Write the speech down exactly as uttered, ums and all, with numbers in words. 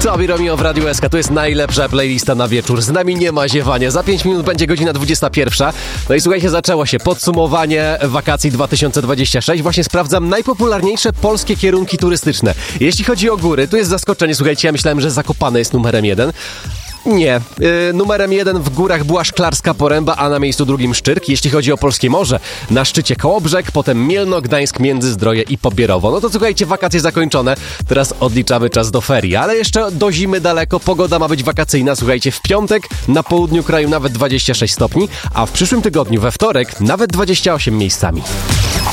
Tobi Romeo w Radiu S K. To jest najlepsza playlista na wieczór. Z nami nie ma ziewania. Za pięć minut będzie godzina dwudziesta pierwsza. No i słuchajcie, zaczęło się podsumowanie wakacji dwa tysiące dwudziestego szóstego. Właśnie sprawdzam najpopularniejsze polskie kierunki turystyczne. Jeśli chodzi o góry, tu jest zaskoczenie. Słuchajcie, ja myślałem, że Zakopane jest numerem jeden. Nie. Yy, numerem jeden w górach była Szklarska Poręba, a na miejscu drugim Szczyrk. Jeśli chodzi o polskie morze, na szczycie Kołobrzeg, potem Mielno, Gdańsk, Międzyzdroje i Pobierowo. No to słuchajcie, wakacje zakończone. Teraz odliczamy czas do ferii, ale jeszcze do zimy daleko. Pogoda ma być wakacyjna. Słuchajcie, w piątek na południu kraju nawet dwadzieścia sześć stopni, a w przyszłym tygodniu we wtorek nawet dwadzieścia osiem miejscami.